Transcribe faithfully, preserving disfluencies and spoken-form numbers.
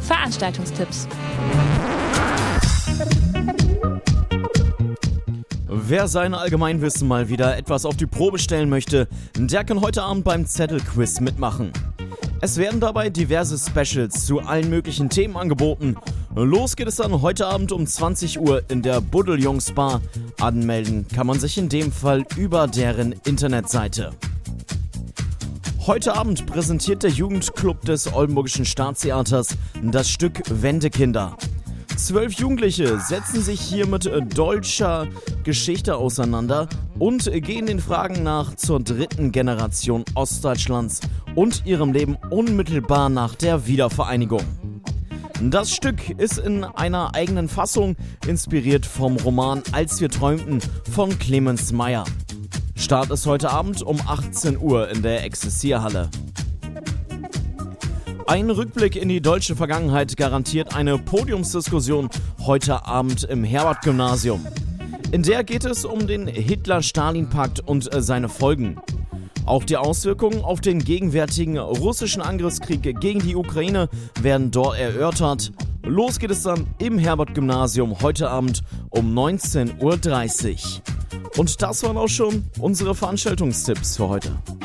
Veranstaltungstipps. Wer sein Allgemeinwissen mal wieder etwas auf die Probe stellen möchte, der kann heute Abend beim Zettelquiz mitmachen. Es werden dabei diverse Specials zu allen möglichen Themen angeboten. Los geht es dann heute Abend um zwanzig Uhr in der Buddeljungs Bar. Anmelden kann man sich in dem Fall über deren Internetseite. Heute Abend präsentiert der Jugendclub des Oldenburgischen Staatstheaters das Stück Wendekinder. Zwölf Jugendliche setzen sich hier mit deutscher Geschichte auseinander und gehen den Fragen nach zur dritten Generation Ostdeutschlands und ihrem Leben unmittelbar nach der Wiedervereinigung. Das Stück ist in einer eigenen Fassung inspiriert vom Roman Als wir träumten von Clemens Meyer. Start ist heute Abend um achtzehn Uhr in der Exerzierhalle. Ein Rückblick in die deutsche Vergangenheit garantiert eine Podiumsdiskussion heute Abend im Herbert-Gymnasium. In der geht es um den Hitler-Stalin-Pakt und seine Folgen. Auch die Auswirkungen auf den gegenwärtigen russischen Angriffskrieg gegen die Ukraine werden dort erörtert. Los geht es dann im Herbert-Gymnasium heute Abend um neunzehn Uhr dreißig. Und das waren auch schon unsere Veranstaltungstipps für heute.